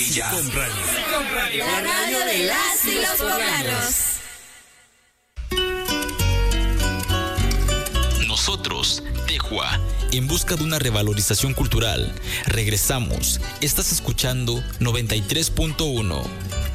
Chicom Radio. La radio de las y los poblanos. Nosotros, Tejua, en busca de una revalorización cultural. Regresamos. Estás escuchando 93.1.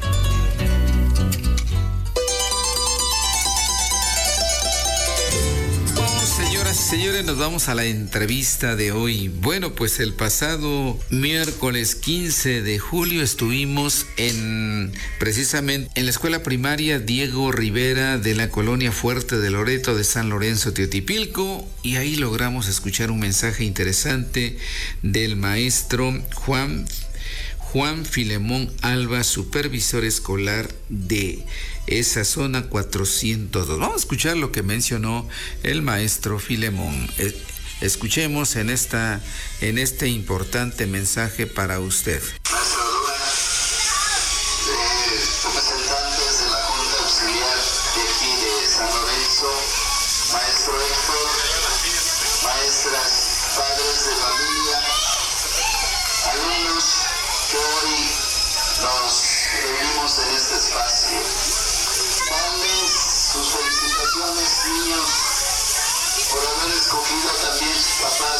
Señoras y señores, nos vamos a la entrevista de hoy. Bueno, pues el pasado miércoles 15 de julio estuvimos precisamente en la escuela primaria Diego Rivera de la colonia Fuerte de Loreto de San Lorenzo, Teotipilco, y ahí logramos escuchar un mensaje interesante del maestro Juan Filemón Alba, supervisor escolar de esa zona 402. Vamos a escuchar lo que mencionó el maestro Filemón. Escuchemos en este importante mensaje para usted. Representantes de la Junta Auxiliar de aquí de San Lorenzo, maestro Héctor, maestras, padres de familia, alumnos que hoy nos reunimos en este espacio. Darles sus felicitaciones, niños, por haber escogido también sus papás.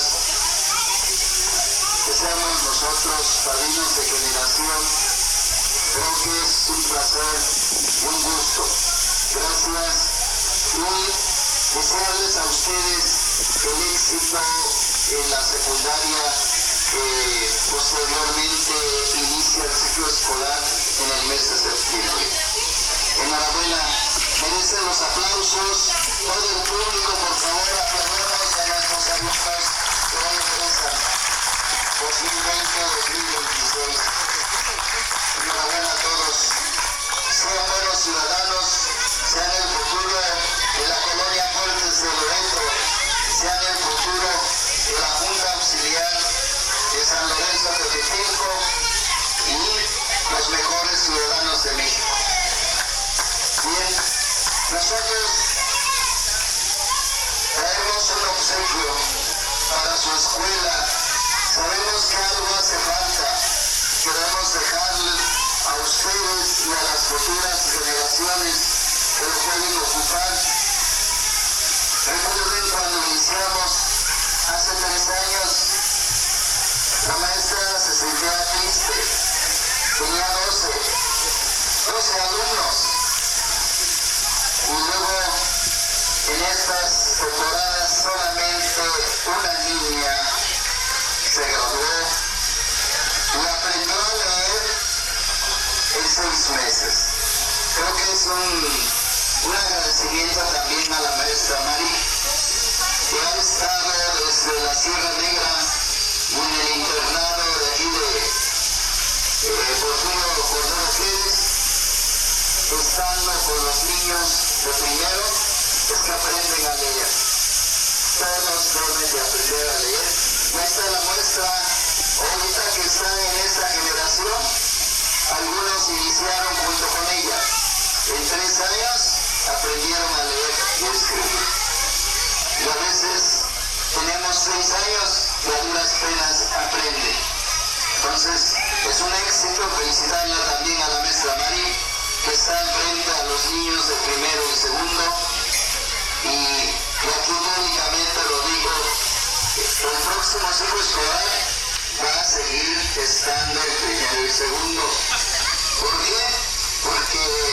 Que seamos nosotros padrinos de generación. Creo que es un placer y un gusto. Gracias. Y desearles a ustedes el éxito en la secundaria que posteriormente inicia el ciclo escolar en el mes de septiembre. Enhorabuena, merecen los aplausos. Todo el público, por favor, aplaudamos a nuestros alumnos que hoy empiezan 2020-2026. Enhorabuena a todos. Sean buenos ciudadanos, sean el futuro de la colonia Fuertes de Loreto, sean el futuro de la Junta Auxiliar de San Lorenzo de Teotipilco y los mejores ciudadanos de México. Bien, nosotros traemos un obsequio para su escuela. Sabemos que algo hace falta. Queremos dejarle a ustedes y a las futuras generaciones que lo pueden ocupar. Recuerden cuando iniciamos hace 3 años, la maestra se sentía triste. Tenía 12 alumnos. Y luego, en estas temporadas, solamente una niña se graduó y aprendió a leer en 6 meses. Creo que es un agradecimiento también a la maestra Mari, que ha estado desde la Sierra Negra y en el internado de aquí de Porfirio Cordero Pérez, estando con los niños de primero, es que aprenden a leer. Todos deben de aprender a leer. Y esta es la muestra ahorita que está en esta generación. Algunos iniciaron junto con ella. En 3 años aprendieron a leer y a escribir. Y a veces tenemos 6 años y a duras penas aprenden. Entonces, es un éxito. Felicitarla también a la maestra Mari, que está enfrente a los niños de primero y segundo, y aquí públicamente lo digo, el próximo ciclo escolar va a seguir estando en primero y segundo. ¿Por qué? Porque